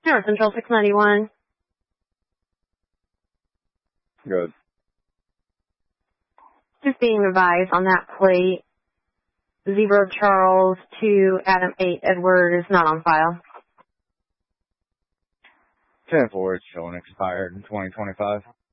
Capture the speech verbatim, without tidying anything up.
North Central six ninety-one. Good. Just being revised on that plate. Zebra Charles to Adam eight Edward is not on file. ten four, it's showing expired in twenty twenty-five.